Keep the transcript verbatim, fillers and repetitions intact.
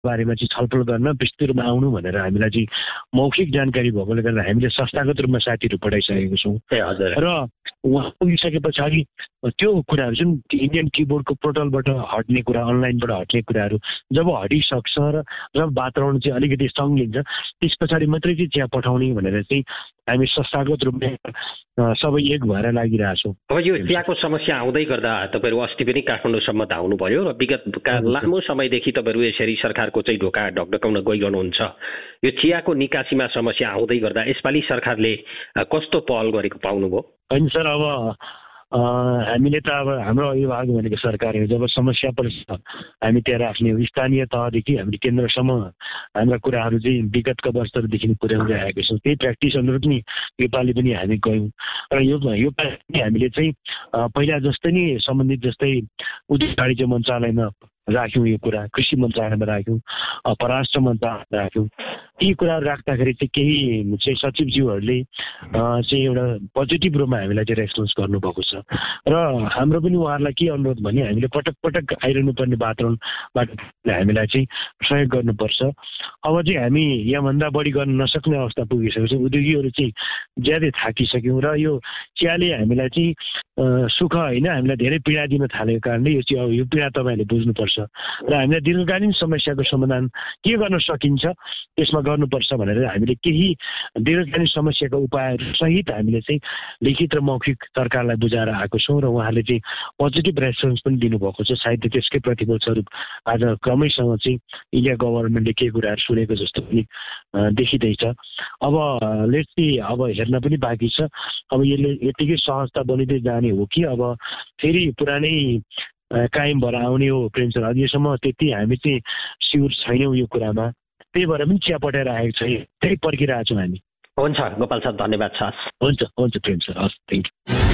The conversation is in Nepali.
बारेमा चाहिँ छलफल गर्न विस्तृत रूपमा आउनु भनेर हामीलाई चाहिँ मौखिक जानकारी भएकोले गर्दा हामीले संस्थागत रूपमा साथीहरू पठाइसकेको छौँ र उहाँ पुगिसके पछाडि त्यो कुराहरू जुन इन्डियन किबोर्डको पोर्टलबाट हट्ने कुरा अनलाइनबाट हट्ने कुराहरू जब हटिसक्छ र जब वातावरण चाहिँ अलिकति सङ्लिन्छ त्यस पछाडि मात्रै चाहिँ चिया पठाउने भनेर चाहिँ हामी संस्थागत रूपमा सबै एक भएर लागिरहेछौँ। अब यो चियाको समस्या आउँदै गर्दा तपाईँहरू अस्ति पनि काठमाडौँसम्म त आउनुभयो र विगतका लामो समयदेखि तपाईँहरू यसरी सरकारको चाहिँ ढोका ढकढकाउन गइरहनुहुन्छ। यो चियाको निकासीमा समस्या आउँदै गर्दा यसपालि सरकारले कस्तो पहल गरेको पाउनुभयो? होइन सर, अब हामीले त अब हाम्रो अभिभावक भनेको सरकार हो। जब समस्या पर्छ हामी त्यहाँ राख्ने हो। स्थानीय तहदेखि हामीले केन्द्रसम्म हाम्रा कुराहरू चाहिँ विगतका वर्षहरूदेखि पुर्याउँदै आएको छौँ। त्यही प्र्याक्टिस अनुरूप नि योपालि पनि हामी गयौँ र यो योपालि हामीले चाहिँ पहिला जस्तै नै सम्बन्धित जस्तै उद्योग वाणिज्य मन्त्रालयमा राख्यौँ, यो कुरा कृषि मन्त्रालयमा राख्यौँ, परराष्ट्र मन्त्रालयमा राख्यौँ। यी कुराहरू राख्दाखेरि चाहिँ केही चाहिँ सचिवज्यूहरूले चाहिँ एउटा पोजिटिभ रूपमा हामीलाई चाहिँ रेस्पोन्स गर्नुभएको छ र हाम्रो पनि उहाँहरूलाई के अनुरोध भने हामीले पटक पटक आइरहनु पर्ने वातावरणबाट हामीलाई चाहिँ सहयोग गर्नुपर्छ। अब चाहिँ हामी यहाँभन्दा बढी गर्न नसक्ने अवस्था पुगिसकेको छ। उद्योगीहरू चाहिँ ज्यादै थाकिसक्यौँ र यो चियाले हामीलाई चाहिँ सुख होइन, हामीलाई धेरै पीडा दिन थालेको कारणले यो चाहिँ यो पीडा तपाईँहरूले बुझ्नुपर्छ र हामीलाई दीर्घकालीन समस्याको समाधान के गर्न सकिन्छ त्यसमा गर्नुपर्छ भनेर हामीले केही दीर्घकालीन समस्याको उपायहरू सहित हामीले चाहिँ लिखित र मौखिक सरकारलाई बुझाएर आएको छौँ र उहाँले चाहिँ पोजिटिभ रेस्पोन्स पनि दिनुभएको छ। सायद त्यसकै प्रतिफल स्वरूप आज क्रमैसँग चाहिँ इन्डिया गभर्मेन्टले के कुराहरू सुनेको जस्तो पनि देखिँदैछ। अब लेट्स सी, अब हेर्न पनि बाँकी छ। अब यसले यतिकै सहजता बनिँदै जाने हो कि अब फेरि पुरानै कायम भएर आउने हो प्रेम सर? अहिलेसम्म त्यति हामी चाहिँ स्योर छैनौँ यो कुरामा, त्यही भएर पनि चिया पठाएर आएको छ, त्यही पर्खिरहेको छौँ हामी। हुन्छ गोपाल सर, धन्यवाद छ। हुन्छ हुन्छ प्रेम सर, हस्, थ्याङ्क यू।